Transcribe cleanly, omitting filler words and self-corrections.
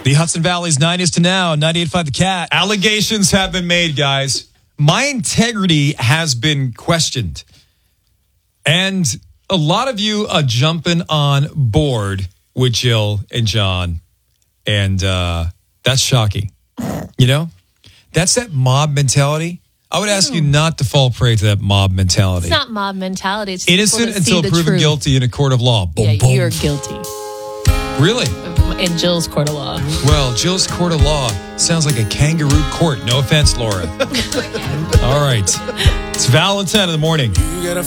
The Hudson Valley's 90s to now, 98.5 The Cat. Allegations have been made, guys. My integrity has been questioned. And a lot of you are jumping on board with Jill and John. And that's shocking. You know? That's that mob mentality. I would ask you not to fall prey to that mob mentality. It's not mob mentality. It's innocent until proven guilty in a court of law. Boom, yeah, boom. You're guilty. Really? In Jill's court of law. Well, Jill's court of law sounds like a kangaroo court. No offense, Laura. All right. It's Valentine in the morning.